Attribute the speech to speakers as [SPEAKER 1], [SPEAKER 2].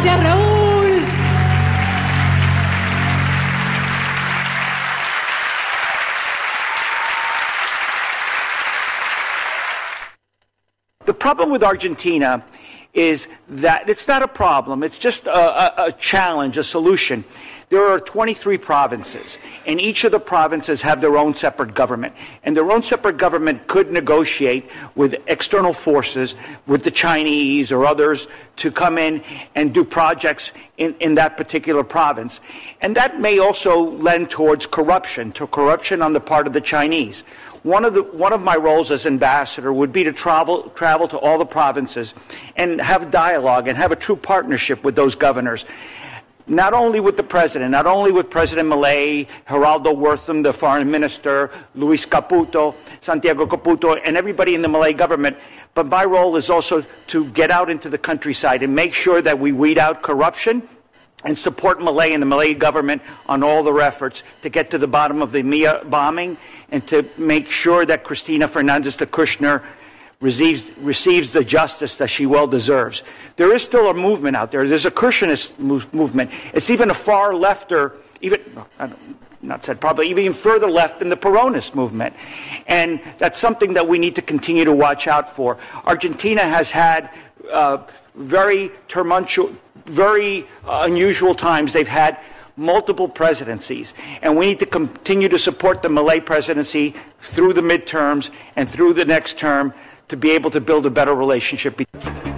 [SPEAKER 1] Gracias, Raúl.
[SPEAKER 2] The problem with Argentina is that it's not a problem, it's just a challenge, a solution. There are 23 provinces, and each of the provinces have their own separate government. And their own separate government could negotiate with external forces, with the Chinese or others, to come in and do projects in that particular province. And that may also lend towards corruption on the part of the Chinese. One of my roles as ambassador would be to travel to all the provinces and have dialogue and have a true partnership with those governors. Not only with the president, not only with President Milei, Geraldo Wortham, the foreign minister, Luis Caputo, Santiago Caputo, and everybody in the Milei government, but my role is also to get out into the countryside and make sure that we weed out corruption and support Milei and the Milei government on all their efforts to get to the bottom of the Mia bombing and to make sure that Cristina Fernandez de Kirchner receives the justice that she well deserves. There is still a movement out there. There's a Kirchnerist movement. It's even a far lefter, probably even further left than the Peronist movement. And that's something that we need to continue to watch out for. Argentina has had very unusual times. They've had multiple presidencies, and we need to continue to support the Milei presidency through the midterms and through the next term to be able to build a better relationship.